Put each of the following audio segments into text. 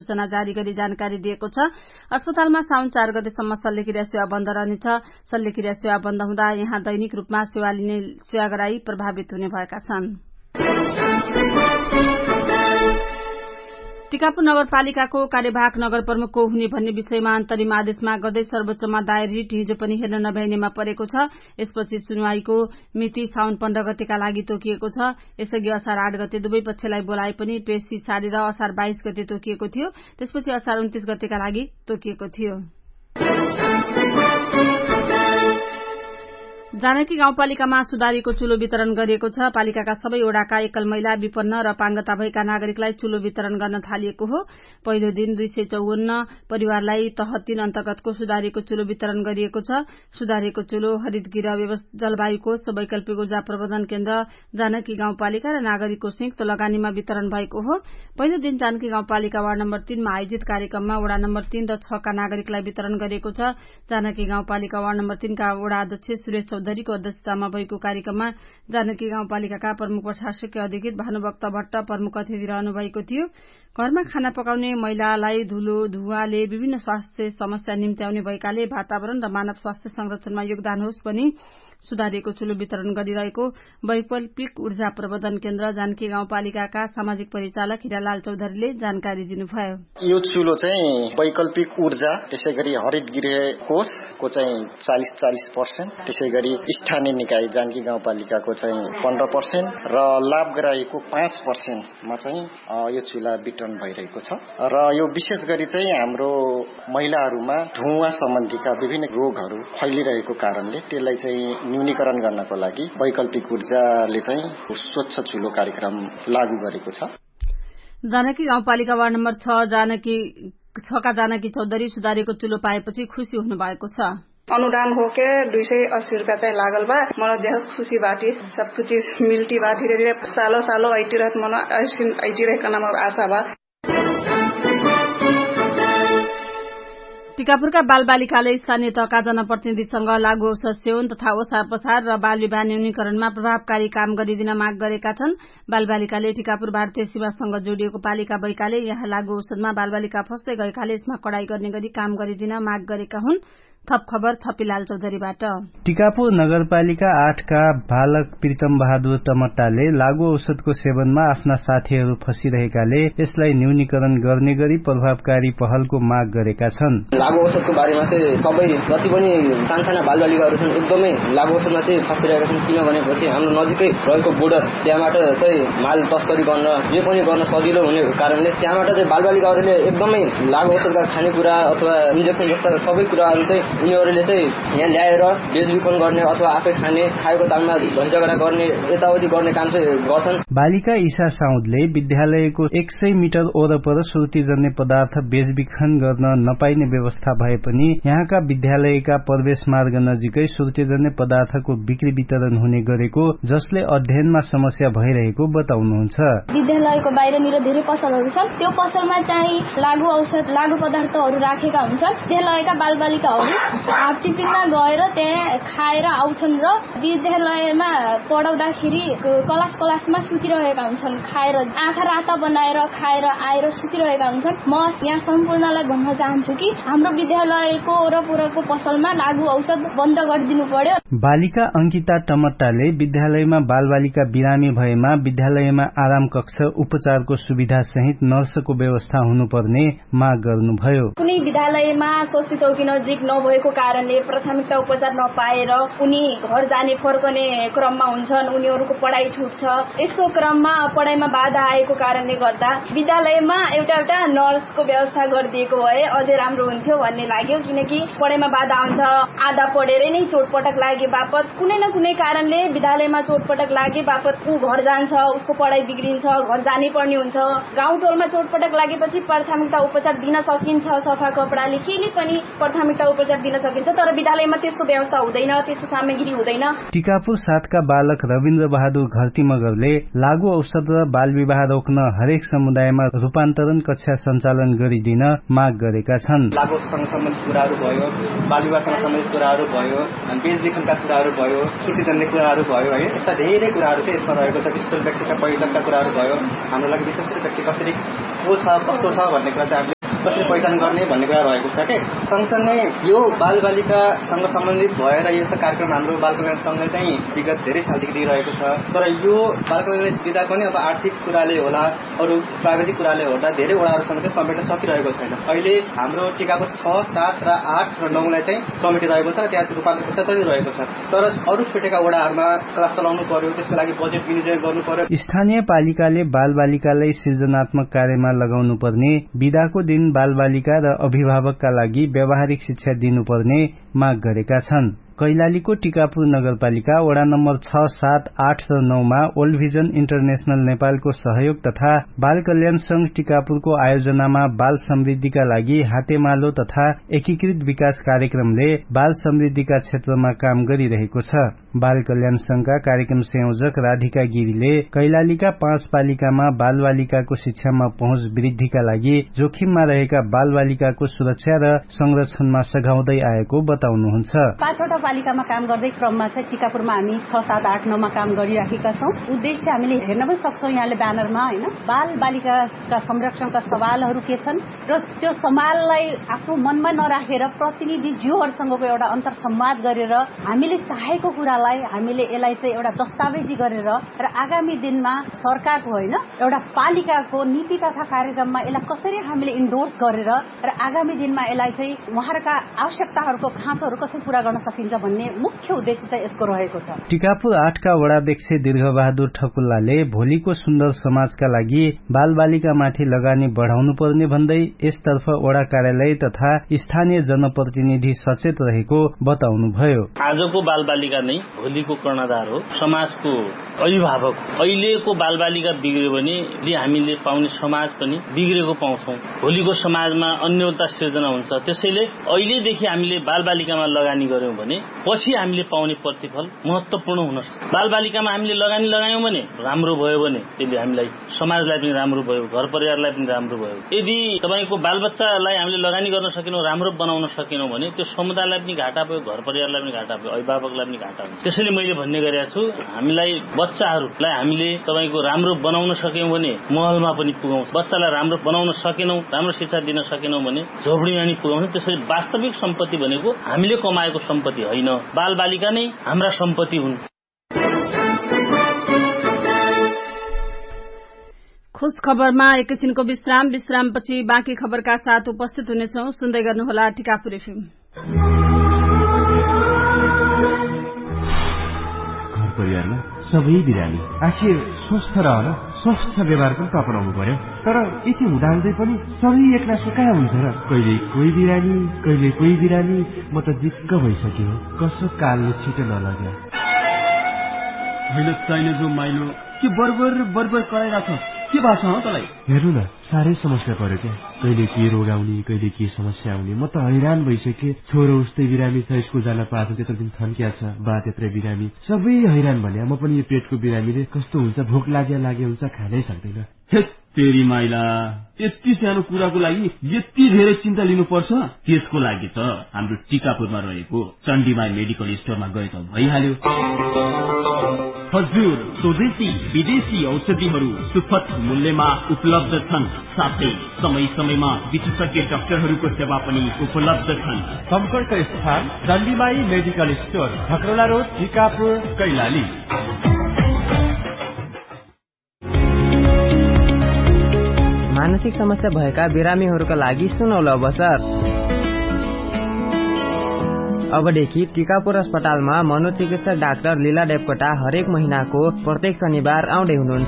सूचना जारी गरी जानकारी दिएको छ। अस्पतालमा साउन 4 गतेसम्म शल्यक्रिया सेवा बन्द रहनेछ। शल्यक्रिया सेवा बन्द हुँदा यहाँ दैनिक रूपमा सेवा लिने सेवाग्राही प्रभावित हुने भएका छन्। टिकापुर नगरपालिकाको कार्यवाहक नगर प्रमुख को हुने भन्ने विषयमा अन्तरिम आदेश माग गर्दै सर्वोच्चमा दायर रिट हिजो पनि हेर्न नभ्याइनेमा परेको छ। यसपछि सुनवाईको मिति साउन 15 गतेका लागि तोकिएको छ। यसअघि असार 8 गते दुवै पक्षलाई बोलाए पनि पेशी सारेर असार 22 गते तोकिएको थियो। त्यसपछि असार 29 गतेका लागि तोकिएको थियो। जानकी गाउँपालिकामा सुधारीको चुलो वितरण गरिएको छ। पालिकाका सबै वडाका एकल महिला, विपन्न र पाङ्गता भएका नागरिकलाई चुलो वितरण गर्न थालिएको हो। पहिलो दिन 254 परिवारलाई तह 3 अन्तर्गतको सुधारीको चुलो वितरण गरिएको छ। सुधारीको चुलो हरितगृह जलवायु कोष, वैकल्पिक ऊर्जा प्रबन्धन केन्द्र, जानकी गाउँपालिका र नागरिकको संयुक्त लगानीमा वितरण भएको हो। पहिलो दिन जानकी गाउँपालिका वार्ड नम्बर 3 मा आयोजित कार्यक्रममा वडा नम्बर 3 र 6 का नागरिकलाई वितरण गरिएको छ। जानकी गाउँपालिका वार्ड नम्बर 3 का वडा अध्यक्ष सुरेश चौधरीको अध्यक्षतामा भएको कार्यक्रममा जानकी गाउँपालिकाका प्रमुख प्रशासकीय अधिकृत भानुभक्त भट्ट प्रमुख अतिथि रहनु भएको थियो। घरमा खाना पकाउने महिलालाई धुलो धुवाले विभिन्न स्वास्थ्य समस्या निम्त्याउने भएकाले वातावरण र मानव स्वास्थ्य संरक्षणमा योगदान होस् भनी सुधारिएको चुलो वितरण गरिरहेको वैकल्पिक ऊर्जा प्रबन्धन केन्द्र जानकी गाउँपालिकाका सामाजिक परिचालक हिरालाल चौधरीले जानकारी दिनुभयो। यो चुलो चाहिँ वैकल्पिक ऊर्जा, त्यसैगरी हरित गृह कोषको चाहिँ 40% त्यसैगरी स्थानीय निकाय जानकी गाउँपालिकाको चाहिँ 15% र लाभग्राहीको 5% मा चाहिँ यो चुला वितरण भइरहेको छ। र यो विशेष गरी चाहिँ हाम्रो महिलाहरूमा धुवा सम्बन्धीका विभिन्न रोगहरू फैलिरहेको कारणले त्यसलाई चाहिँ न्यूनीकरण गर्नको लागि वैकल्पिक ऊर्जाले चाहिँ स्वच्छ चुलो कार्यक्रम लागू गरेको छ। जानकी गाउँपालिका वार्ड नम्बर 6 का जानकी चौधरी सुधारेको चुलो पाएपछि खुसी हुनु भएको छ। अनुदान हो के 280 रुपया चाहिँ लागल बा। मलाई देहस खुशी बाटी सब कुछ मिल्टी बाटी रे सालो सालो आइटी रहत मन आइटी रे कनमा आशा बा। टिकापुरका बालबालिकाले स्थानीय तहका जनप्रतिनिधिसँग लागू औषध सेवन तथा ओसार पसार र बाल विवाह न्यूनीकरणमा प्रभावकारी काम गरिदिन माग गरेका छन्। बालबालिकाले टिकापुर भारतीय सेवासँग जोडिएको पालिका भएकाले यहाँ लागू औषधमा बालबालिका फस्दै गएकाले यसमा कडाई गर्ने गरी काम गरिदिन माग गरेका हुन्। थप खबर छपिलाल चौधरीबाट। टिकापुर नगरपालिका 8 का बालक प्रीतम बहादुर टमट्टाले लागू औषधको सेवनमा आफ्ना साथीहरू फसिरहेकाले यसलाई न्यूनीकरण गर्ने गरी प्रभावकारी पहलको माग गरेका छन्। लागू औषधको बारेमा चाहिँ सबै जति पनि सानसाना बालबालिकाहरू छन् एकदमै लागू औषधमा चाहिँ फसिरहेका छन्। किनभनेपछि हाम्रो नजिकै रहेको बोर्डर त्यहाँबाट चाहिँ माल तस्करी गर्न जे पनि गर्न सजिलो हुने कारणले त्यहाँबाट चाहिँ बालबालिकाहरूले एकदमै लागू औषधका खानेकुरा अथवा इन्जेक्सन जस्ता सबै कुराहरू चाहिँ उनीहरूले चाहिँ यहाँ ल्याएर बेचबिखन गर्ने अथवा आफै खाने, खाएको दाममा झैझगडा गर्ने, यताउति गर्ने काम चाहिँ गर्छन्। बालिका ईशा साउदले विद्यालयको 100 मिटर वरपर सुर्तीजन्य पदार्थ बेचबिखन गर्न नपाइने व्यवस्था भए पनि यहाँका विद्यालयका प्रवेश मार्ग नजिकै सुर्तीजन्य पदार्थको बिक्री वितरण हुने गरेको जसले अध्ययनमा समस्या भइरहेको बताउनुहुन्छ। विद्यालयको बाहिरनिर धेरै पसलहरू छन्। त्यो पसलमा चाहिँ लागू औषध, लागू पदार्थहरू राखेका हुन्छन्। विद्यालयका बालबालिकाहरू हाफ टिफिनमा गएर त्यहाँ खाएर आउँछन् र विद्यालयमा पढाउँदाखेरि क्लासमा सुतिरहेका हुन्छन्। खाएर आँखा राता बनाएर खाएर आएर सुतिरहेका हुन्छन्। म यहाँ सम्पूर्णलाई भन्न चाहन्छु कि हाम्रो विद्यालयको वरपरको पसलमा लागू औषध बन्द गरिदिनु पर्यो। बालिका अंकिता टमट्टाले विद्यालयमा बालबालिका बिरामी भएमा विद्यालयमा आराम कक्ष, उपचारको सुविधा सहित नर्सको व्यवस्था हुनुपर्ने माग गर्नुभयो। कुनै विद्यालयमा स्वास्थ्य चौकी नजिक नभएको कारणले प्राथमिकता उपचार नपाएर उनी घर जाने फर्कने क्रममा हुन्छन्। उनीहरूको पढाइ छुट्छ। यस्तो क्रममा पढाइमा बाधा आएको कारणले गर्दा विद्यालयमा एउटा नर्सको व्यवस्था गरिदिएको भए अझै राम्रो हुन्थ्यो भन्ने लाग्यो। किनकि पढाइमा बाधा आउँछ। आधा पढेरै नै चोटपटक लागे बापत कुनै न कुनै कारणले विद्यालयमा चोटपटक लागे बापत ऊ घर जान्छ, उसको पढाइ बिग्रिन्छ, घर जानै पर्ने हुन्छ। गाउँ टोलमा चोटपटक लागेपछि प्राथमिकता उपचार दिन सकिन्छ, सफा कपडाले केले पनि प्राथमिकता उपचार दिन सकिन्छ। तर विद्यालयमा त्यस्तो व्यवस्था हुँदैन, त्यस्तो सामग्री हुँदैन। टिकापुर 7 का बालक रविन्द्र बहादुर घरती मगरले लागू औषध र बाल विवाह रोक्न हरेक समुदायमा रूपान्तरण कक्षा सञ्चालन गरिदिन माग गरेका छन्। लागू औषधसँग सम्बन्धित कुराहरू भयो, बाल विवाहसँग सम्बन्धित कुराहरू भयो, बेचबिखनका कुराहरू भयो, सुर्तीजन्य कुराहरू भयो है, यस्ता धेरै कुराहरू चाहिँ यसमा रहेको छ। विशेष व्यक्तिका पहिचानका कुराहरू भयो। हाम्रो लागि विशेष व्यक्ति कसरी को छ, कस्तो छ भन्ने कुरा चाहिँ कसरी पहिचान गर्ने भन्ने कुरा रहेको छ के। सँगसँगै यो बालबालिकासँग सम्बन्धित भएर यस्तो कार्यक्रम हाम्रो बाल कल्याण संघले चाहिँ विगत धेरै सालदेखि दिइरहेको छ। तर यो बाल कल्याण दिँदा पनि अब आर्थिक कुराले होला अरू प्राविधिक कुराले होला धेरै वडाहरूसँग चाहिँ समेट्न सकिरहेको छैन। अहिले हाम्रो टिकापुर 6, 7 र 8 र 9 लाई चाहिँ समेटिरहेको छ र त्यहाँ रूपान्तरण प्रक्रिया चलिरहेको छ। तर अरू छुटेका वडाहरूमा क्लास चलाउनु पर्यो, त्यसको लागि बजेट विनियोजन गर्नु पर्यो। स्थानीय पालिकाले बालबालिकालाई सृजनात्मक कार्यमा लगाउनु पर्ने, बिदाको दिन बालबालिका र अभिभावकका लागि व्यावहारिक शिक्षा दिनुपर्ने माग गरेका छन्। कैलालीको टिकापुर नगरपालिका वडा नम्बर 6, 7, 8 र 9 मा ओल्ड भिजन इन्टरनेशनल नेपालको सहयोग तथा बाल कल्याण संघ टिकापुरको आयोजनामा बाल समृद्धिका लागि हातेमालो तथा एकीकृत विकास कार्यक्रमले बाल समृद्धिका क्षेत्रमा काम गरिरहेको छ। बाल कल्याण संघका कार्यक्रम संयोजक राधिका गिरीले कैलालीका 5 पालिकामा बालबालिकाको शिक्षामा पहुँच वृद्धिका लागि जोखिममा रहेका बालबालिकाको सुरक्षा र संरक्षणमा सघाउँदै आएको बताउनुहुन्छ। पालिकामा काम गर्दै क्रममा चाहिँ टिकापुरमा हामी 6, 7, 8, 9 मा काम गरिराखेका छौं। उद्देश्य हामीले हेर्न पनि सक्छौं यहाँले ब्यानरमा हैन, बाल बालिकाका संरक्षणका सवालहरू के छन् र त्यो सवाललाई आफ्नो मनमा नराखेर प्रतिनिधिज्यूहरूसँगको एउटा अन्तर्संवाद गरेर हामीले चाहेको कुरालाई हामीले यसलाई चाहिँ एउटा दस्तावेजी गरेर र आगामी दिनमा सरकारको हैन एउटा पालिकाको नीति तथा कार्यक्रममा यसलाई कसरी हामीले इन्डोर्स गरेर र आगामी दिनमा यसलाई चाहिँ उहाँहरूका आवश्यकताहरूको खाँचोहरू कसरी पूरा गर्न सकिन्छ भन्ने मुख्य उद्देश्य चाहिँ यसको रहेको छ। टिकापुर 8 का वडाध्यक्ष दीर्घबहादुर ठकुल्लाले भोलिको सुन्दर समाजका लागि बालबालिकामाथि लगानी बढ़ाउनु पर्ने भन्दै यसतर्फ वडा कार्यालय तथा स्थानीय जनप्रतिनिधि सचेत रहेको बताउनुभयो। आजको बालबालिका नै भोलिको कर्णधार हो, समाजको अभिभावक। अहिलेको बालबालिका बिग्रियो भने हामीले पाउने समाज पनि बिग्रेको पाउँछौं। भोलिको समाजमा अन्योलता सृजना हुन्छ। त्यसैले अहिलेदेखि हामीले बालबालिकामा लगानी गर्यौं भने पछि हामीले पाउने प्रतिफल महत्वपूर्ण हुन सक्छ। बालबालिकामा हामीले लगानी लगायौं भने राम्रो भयो भने त्यसले हामीलाई समाजलाई पनि राम्रो भयो, घर परिवारलाई पनि राम्रो भयो। यदि तपाईको बालबच्चालाई हामीले लगानी गर्न सकेनौं, राम्रो बनाउन सकेनौं भने त्यो समुदायलाई पनि घाटा भयो, घर परिवारलाई पनि घाटा भयो, अभिभावकलाई पनि घाटा हुन्छ। त्यसैले मैले भन्ने गरेको छु, हामीलाई बच्चाहरूलाई हामीले तपाईको राम्रो बनाउन सक्यौं भने महलमा पनि पुगाउँछ। बच्चालाई राम्रो बनाउन सकेनौं, राम्रो शिक्षा दिन सकेनौं भने झोपडीमा पनि पुगाउँछ। त्यसैले वास्तविक सम्पत्ति भनेको हामीले कमाएको सम्पत्ति होइन, बालबालिका नै हाम्रा सम्पत्ति हुन्। खुश खबरमा एकैछिनको विश्रामपछि बाँकी खबरका साथ उपस्थित हुनेछौं। सुन्दै गर्नुहोला टिकापुर एफएम। घर परिवारमा सबै बिरामी आखिर स्वस्थ रहन स्वस्थ व्यवहार पनि त अपनाउनु पर्यो। तर यति हुँदाहुँदै पनि सबै एकनासो कहाँ हुन्छ र? कहिले कोही बिरामी, कहिले कोही बिरामी। म त दिक्क भइसक्यो। कसो कालले छिटो नलग्यो। होइन चाहिने जो माइलो के बरबर कराइरहेको छ, के भएको छ तँलाई? हेर्नु न, साह्रै समस्या पर्यो क्या। कहिले के रोग आउने, कहिले के समस्या आउने। म त हैरान भइसके। छोरो उस्तै बिरामी छ, स्कुल जान पाएको त्यत्रो दिन थन्किया छ, बा त्यत्रै बिरामी, सबै हैरान भने। म पनि यो पेटको बिरामीले कस्तो हुन्छ, भोक लागे हुन्छ, खानै सक्दैन। तेरी माइला, यति सानो कुराको लागि यति धेरै चिन्ता लिनुपर्छ? त्यसको लागि त हाम्रो टिकापुरमा रहेको चण्डीमाई मेडिकल स्टोरमा गए त भइहाल्यो। हजुर, स्वदेशी विदेशी औषधिहरू सुपथ मूल्यमा उपलब्ध छन्। साथै समय समयमा विशेषज्ञ डाक्टरहरूको सेवा पनि उपलब्ध छन्। सम्पर्क स्थान चण्डीमाई medical store, खकरोला road, Tikapur, Kailali. मानसिक समस्या भएका बिरामीहरूका लागि सुनौलो अवसर। अबदेखि टिकापुर अस्पतालमा मनोचिकित्सक डाक्टर लीला देवकोटा हरेक महिनाको प्रत्येक शनिबार आउँदै हुनुहुन्छ।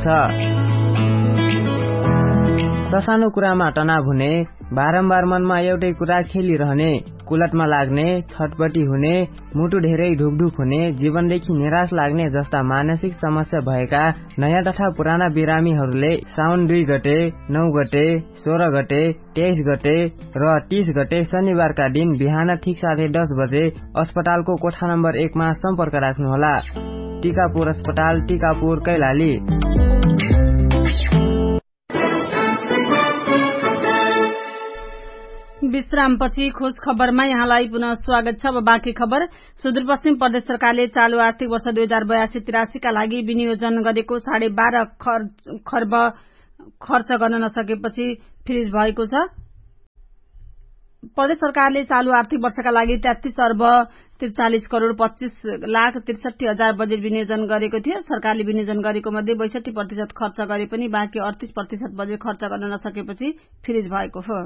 ससानो कुरामा तनाव हुने, बारम्बार मनमा एउटै कुरा खेलिरहने, कुलटमा लाग्ने, छटपटी हुने, मुटु धेरै ढुकढुक हुने, जीवनदेखि निराश लाग्ने जस्ता मानसिक समस्या भएका नयाँ तथा पुराना बिरामीहरूले साउन 2 गते, 9 गते, 16 गते, 23 गते र 30 गते शनिबारका दिन बिहान ठिक 10:30 बजे अस्पतालको कोठा नम्बर 1 मा सम्पर्क राख्नुहोला। टिकापुर अस्पताल, टिकापुर, कैलाली। विश्रामपछि खोज खबरमा यहाँलाई पुनः स्वागत छ। अब बाँकी खबर। सुदूरपश्चिम प्रदेश सरकारले चालू आर्थिक वर्ष 2082-83 का लागि विनियोजन गरेको 12.5 खर्ब खर्च गर्न नसकेपछि फ्रिज भएको छ। प्रदेश सरकारले चालू आर्थिक वर्षका लागि 33 अर्ब 43 करोड़ 25 लाख 63 हजार बजेट विनियोजन गरेको थियो। सरकारले विनियोजन गरेको मध्ये 62% खर्च गरे पनि बाँकी 38% बजेट खर्च गर्न नसकेपछि फ्रिज भएको हो।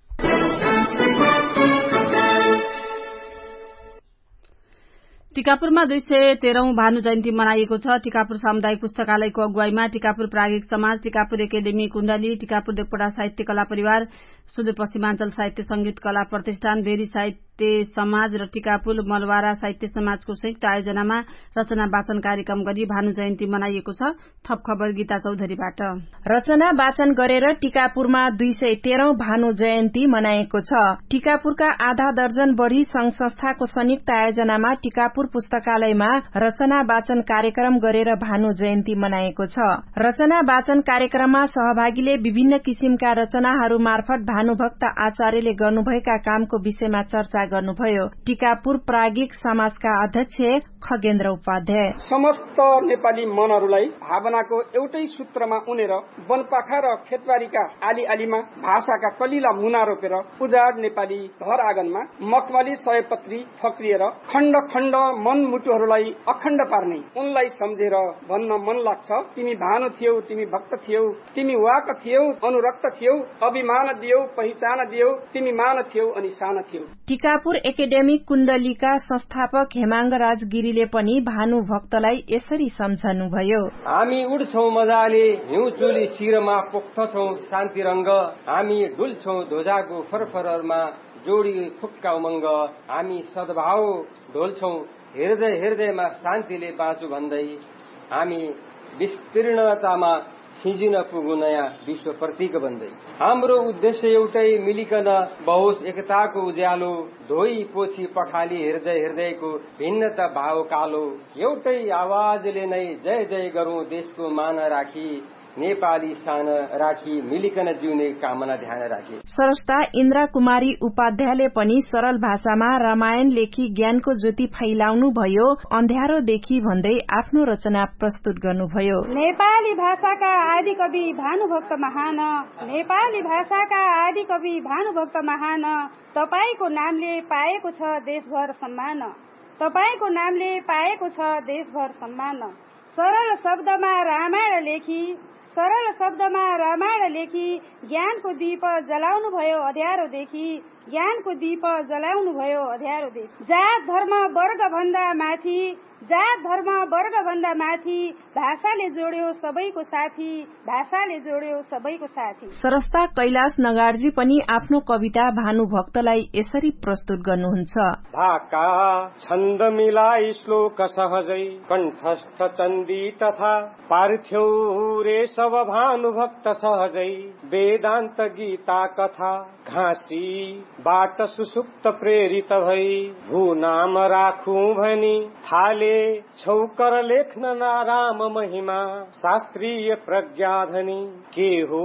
टिकापुरमा 213औं भानु जयन्ती मनाइएको छ। टिकापुर सामुदायिक पुस्तकालयको अगुवाईमा टिकापुर प्राज्ञिक समाज, टिकापुर एकेडेमी कुण्डली, टिकापुर देवकोटा साहित्य कला परिवार, सुदूरपश्चिमाञ्चल साहित्य संगीत कला प्रतिष्ठान, भेरी साहित्य समाज र टिकापुर मलवारा साहित्य समाजको संयुक्त आयोजनामा रचना वाचन कार्यक्रम गरी भानु जयन्ती मनाइएको छ। थप खबर गीता चौधरीबाट। रचना वाचन गरेर टिकापुरमा 213औं भानु जयन्ती मनाएको छ। टिकापुरका आधा दर्जन बढ़ी संघ संस्थाको संयुक्त आयोजनामा टिकापुर पुस्तकालयमा रचना वाचन कार्यक्रम गरेर भानु जयन्ती मनाएको छ। रचना वाचन कार्यक्रममा सहभागीले विभिन्न किसिमका रचनाहरू मार्फत भानुभक्त आचार्यले गर्नुभएका कामको विषयमा चर्चा गर्नुभयो। टिकापुर प्राज्ञिक समाजका अध्यक्ष खगेन्द्र उपाध्याय समस्त नेपाली मनहरूलाई भावनाको एउटै सूत्रमा उनेर वनपाखा र खेतबारीका आली आलीमा भाषाका कलिला मुना रोपेर उजाड नेपाली घर आँगनमा मखमली सयपत्री फक्रिएर खण्ड खण्ड मनमुटुहरूलाई अखण्ड पार्ने उनलाई सम्झेर भन्न मन लाग्छ, तिमी भानु थियौ, तिमी भक्त थियौ, तिमी वाक थियौ, अनुरक्त थियौ, अभिमान दियौ, पहिचान दियौ, तिमी मान थियौ अनि सान थियौ। टिकापुर एकेडेमिक कुण्डलीका संस्थापक हेमाङ्ग राज गिरीले पनि भानु भक्तलाई यसरी सम्झनुभयो। हामी उड्छौं मजाले हिउँ चुली शिरमा पोख्छौं शान्ति रंग, हामी डुल्छौं ध्वजाको फरफरमा जोडी फुक्का उमंग, हामी सद्भाव ढोल्छौं हृदय हृदयमा शान्तिले बाँचु भन्दै, हामी विस्तीर्णतामा खिजिन पुगु नयाँ विश्व प्रतीक बन्दै। हाम्रो उद्देश्य एउटै, मिलिकन बहोस् एकताको उज्यालो, धोई पोछी पखाली हृदय हृदयको भिन्नता भाव कालो, एउटै आवाजले नै जय जय गरौं देशको मान राखी, नेपाली शान राखी, मिलिकन जिउने कामना ध्यान राखी। सरस्ता इन्द्रा कुमारी उपाध्यायले पनि सरल भाषामा रामायण लेखी ज्ञानको ज्योति फैलाउनु भयो, अन्ध्यारोदेखि भन्दै आफ्नो रचना प्रस्तुत गर्नुभयो। नेपाली भाषाका आदि कवि भानुभक्त महान, नेपाली भाषाका आदि कवि भानुभक्त महान, तपाईको नामले पाएको छ देशभर सम्मान, तपाईको नामले पाएको छ देशभर सम्मान। सरल शब्दमा रामायण लेखी, सरल शब्दमा रामायण लेखी, ज्ञानको दीप जलाउनु भयो अँध्यारोदेखि, ज्ञानको दीप जलाउनु भयो अँध्यारोदेखि। जात धर्म वर्ग भन्दा माथि, जात धर्म वर्ग भन्दा माथि, भाषाले जोड्यो सबैको साथी, भाषाले जोड्यो सबैको साथी। सरस्ता कैलाश नगार्जी पनि आफ्नो कविता भानुभक्तलाई यसरी प्रस्तुत गर्नुहुन्छ। भाका छन्द मिलाई श्लोक सहजै, कण्ठस्थ चण्डी तथा पार्थ्यौ रे सब भानुभक्त सहजै, वेदान्त गीता कथा घाँसी बाट सुसुप्त प्रेरित भई, भू नाम राखू भनी थाले छौकर लेख्न नाराम महिमा, शास्त्रीय प्रज्ञा धनी के हो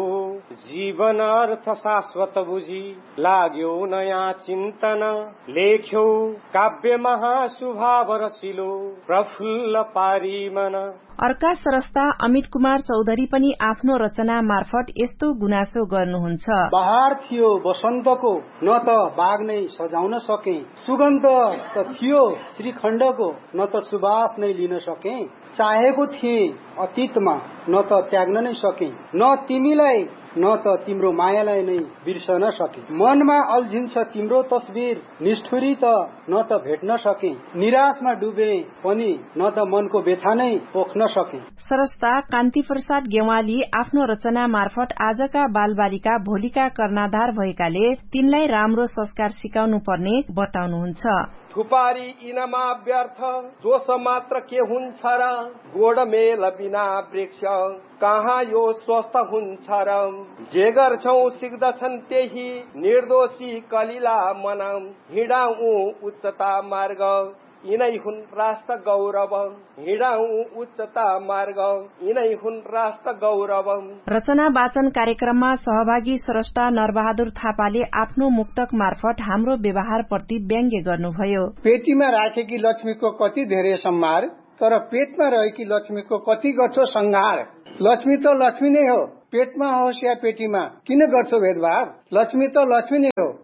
जीवन अर्थ शाश्वत बुझी, लाग्यो नयाँ चिन्तन लेख्यो काव्य महासुभाव रसिलो, प्रफुल्ल पारी मन। अर्का सरस्ता अमित कुमार चौधरी पनि आफ्नो रचना मार्फत यस्तो गुनासो गर्नुहुन्छ। बहार थियो वसन्तको, न त बाग नै सजाउन सके, सुगन्ध त थियो श्रीखण्डको, न त सुवास नै लिन सके, चाहेको थिए अतीतमा न त त्याग्न नै सके, न तिमीलाई न त तिम्रो मायालाई नै बिर्सन सके, मनमा अल्झिन्छ तिम्रो तस्बिर, निष्ठुरी त न त भेट्न सके, निराशमा डुबे पनि न त मनको व्यथा नै पोख्न सके। सरस्ता कान्ति प्रसाद गेवाली आफ्नो रचना मार्फत आजका बालबालिका भोलिका कर्णाधार भएकाले तिनलाई राम्रो संस्कार सिकाउनु पर्ने बताउनुहुन्छ। थुपारी इनमा व्यर्थ दोष मात्र के हुन्छ र, गोडमेल बिना वृक्ष कहाँ यो स्वस्थ हुन्छ र, जे गर्छौ सिक्दछन् त्यही निर्दोषी कलिला मन, हिँडाऊ उच्चता मार्ग यिनै हुन् राष्ट्र गौरव, हिँडाऊ उच्चता मार्ग यिनै हुन् राष्ट्र गौरव। रचना वाचन कार्यक्रममा सहभागी सरस्ता नरबहादुर थापाले आफ्नो मुक्तक मार्फत हाम्रो व्यवहार प्रति व्यङ्ग्य गर्नुभयो। पेटीमा राखेकी लक्ष्मीको कति धेरै सम्हार, तर पेटमा रहेकी लक्ष्मीको कति गर्छौ संहार। लक्ष्मी त लक्ष्मी नै हो, पेटमा होस् या पेटीमा किन गर्छौ भेदभाव, लक्ष्मी त लक्ष्मी नै हो,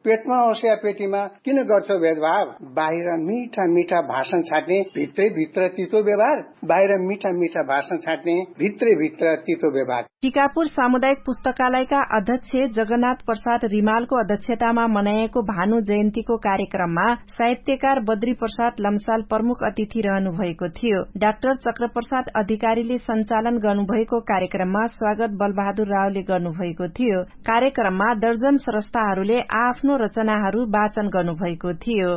पेटमा होस् या पेटीमा किन गर्छौ भेदभाव? बाहिर मिठा मिठा भाषण छाट्ने भित्रै भित्र तितो व्यवहार, बाहिर मिठा मिठा भाषण छाट्ने भित्रै भित्र तितो व्यवहार। टिकापुर सामुदायिक पुस्तकालयका अध्यक्ष जगन्नाथ प्रसाद रिमालको अध्यक्षतामा मनाइएको भानु जयन्तीको कार्यक्रममा साहित्यकार बद्री प्रसाद लम्साल प्रमुख अतिथि रहनु भएको थियो। डाक्टर चक्रप्रसाद अधिकारीले सञ्चालन गर्नुभएको कार्यक्रममा स्वागत बलबहादुर रावले गर्नुभएको थियो। कार्यक्रममा दर्जन स्रष्टाहरूले आफ्नो रचनाहरू वाचन गर्नुभएको थियो।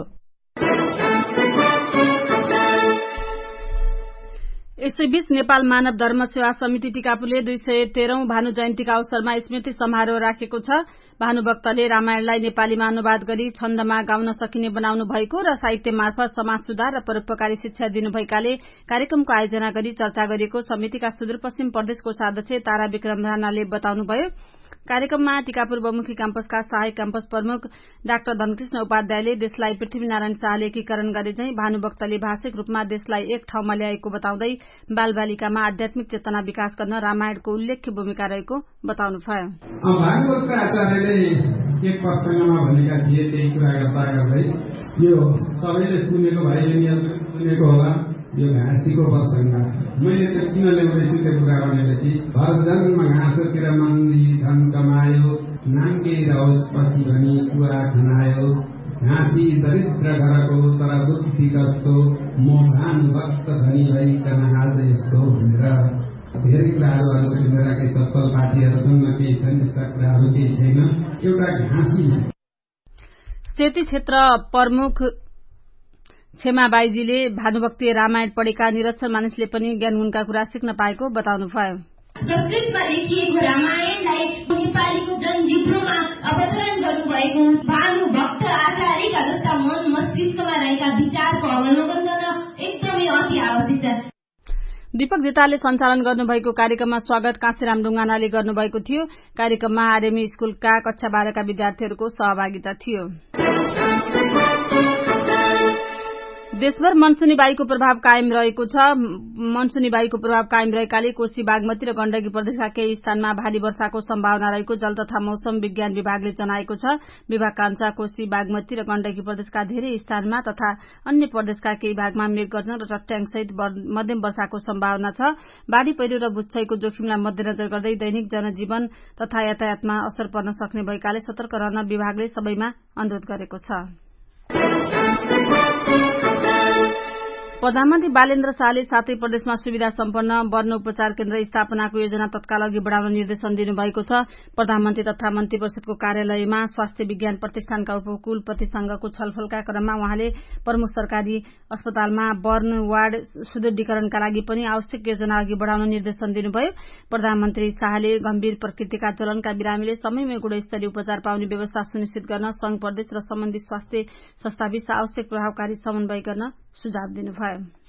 यसैबीच नेपाल मानव धर्म सेवा समिति टिकापुरले 213औं भानु जयन्तीका अवसरमा स्मृति समारोह राखेको छ। भानुभक्तले रामायणलाई नेपालीमा अनुवाद गरी छन्दमा गाउन सकिने बनाउनु भएको र साहित्य मार्फत समाज सुधार र परोपकारी शिक्षा दिनुभएकाले कार्यक्रमको आयोजना गरी चर्चा गरिएको समितिका सुदूरपश्चिम प्रदेश कोषाध्यक्ष तारा विक्रम राणाले बताउनुभयो। कार्यक्रममा टिकापुर बहुमुखी क्याम्पसका सहायक क्याम्पस प्रमुख डाक्टर धनकृष्ण उपाध्यायले देशलाई पृथ्वीनारायण शाहले एकीकरण गरे झैं भानुभक्तले भाषिक रूपमा देशलाई एक ठाउँमा ल्याएको बताउँदै बालबालिकामा आध्यात्मिक चेतना विकास गर्न रामायणको उल्लेख्य भूमिका रहेको बताउनुभयो। भागवत आचार्यले एक प्रसंगमा भनेका थिए, त्यही कुरा गर्दा गर्दै यो सबैले सुनेको भाइले सुनेको होला, यो घाँसीको प्रसंग। मैले त किन ल्याउँदैछु त्यो कुरा भनेपछि भर जन्म घाँसोतिर मन्दी धन कमायो, नाङ्गे रहोस् पछि भनी कुरा खनायो, घाँसी दरिद्र घरको तर बुद्धि कस्तो, म भानुभक्त धनी भइकन आज यस्तो भनेर धेरै कुराहरू मेरा केही सफल पार्टीहरूसँग केही छन्, यस्ता कुराहरू केही छैन। एउटा घाँसी सेती क्षेत्र प्रमुख क्षमा बाईजीले भानुभक्तीय रामायण पढेका निरक्षर मानिसले पनि ज्ञानगुणका कुरा सिक्न पाएको बताउनुभयो। संस्कृतमा लेखिएको रामायणलाई नेपालीको जनजीवनमा अवतरण गर्नुभएको भानुभक्त आचार्यका जस्ता मन मस्तिष्कमा रहेका विचारको अवलोकन गर्न एकदमै अति आवश्यक छ। दीपक देताले सञ्चालन गर्नुभएको कार्यक्रममा स्वागत काशीराम ढुङ्गानाले गर्नुभएको थियो। कार्यक्रममा आरएमई स्कूलका कक्षा 12 का विद्यार्थीहरूको सहभागिता थियो। देशभर मनसुनी वायुको प्रभाव कायम रहेको छ। मनसुनी वायुको प्रभाव कायम रहेकाले कोशी बागमती र गण्डकी प्रदेशका केही स्थानमा भारी वर्षाको सम्भावना रहेको जल तथा मौसम विज्ञान विभागले जनाएको छ। विभागका अनुसार कोशी बागमती र गण्डकी प्रदेशका धेरै स्थानमा तथा अन्य प्रदेशका केही भागमा मेघगर्जन र चट्याङसहित मध्यम वर्षाको सम्भावना छ। बाढ़ी पहिरो र भूक्षयको जोखिमलाई मध्यनजर गर्दै दैनिक जनजीवन तथा यातायातमा असर पर्न सक्ने भएकाले सतर्क रहन विभागले सबैमा अनुरोध गरेको छ। प्रधानमन्त्री बालेन्द्र शाहले 7 प्रदेशमा सुविधा सम्पन्न वर्ण उपचार केन्द्र स्थापनाको योजना तत्काल अघि बढ़ाउन निर्देशन दिनुभएको छ। प्रधानमन्त्री तथा मन्त्री परिषदको कार्यालयमा स्वास्थ्य विज्ञान प्रतिष्ठानका उपकुलपतिसँगको छलफलका क्रममा उहाँले प्रमुख सरकारी अस्पतालमा वर्ण वार्ड सुदृढीकरणका लागि पनि आवश्यक योजना अघि बढ़ाउन निर्देशन दिनुभयो। प्रधानमन्त्री शाहले गम्भीर प्रकृतिका ज्वलनका बिरामीले समयमै गुणस्तरीय उपचार पाउने व्यवस्था सुनिश्चित गर्न संघ प्रदेश र सम्बन्धित स्वास्थ्य संस्थाबीच आवश्यक प्रभावकारी समन्वय गर्न सुझाव दिनुभयो।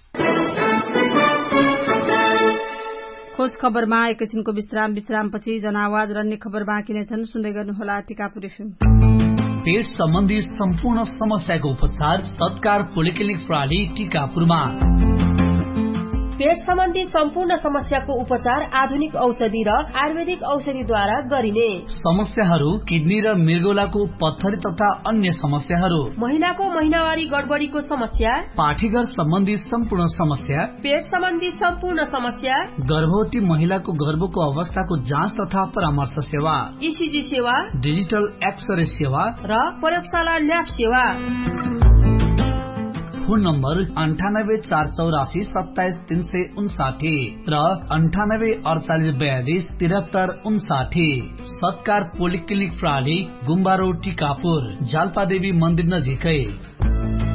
खोज खबरमा एकैछिनको विश्रामपछि जनआवाज र अन्य खबर बाँकी नै छन्। सुन्दै गर्नुहोला टिकापुर एफएम। पेट सम्बन्धी सम्पूर्ण समस्याको उपचार सत्कार पोलिक्लिनिक प्रणाली टिकापुरमा। पेट सम्बन्धी सम्पूर्ण समस्याको उपचार आधुनिक औषधि र आयुर्वेदिक औषधिद्वारा गरिने। समस्याहरू किडनी र मृगौलाको पत्थरी तथा अन्य समस्याहरू, महिनाको महिनावारी गडबडीको समस्या, पाठीघर सम्बन्धी सम्पूर्ण समस्या, पेट सम्बन्धी सम्पूर्ण समस्या, गर्भवती महिलाको गर्भको अवस्थाको जाँच तथा परामर्श सेवा, ईसीजी सेवा, डिजिटल एक्सरे सेवा र प्रयोगशाला ल्याब सेवा। फोन नम्बर 9848477359 र 9848427359। सत्कार पोलिक्लिनिक प्रणाली गुम्बा रोड टिकापुर, जाल्पादेवी मन्दिर नजिकै।